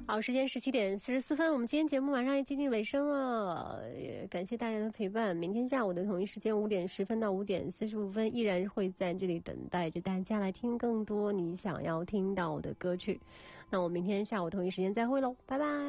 好，时间17:44，我们今天节目马上也接近尾声了，也感谢大家的陪伴。明天下午的同一时间5:10到5:45，依然会在这里等待着大家来听更多你想要听到的歌曲。那我明天下午同一时间再会喽，拜拜。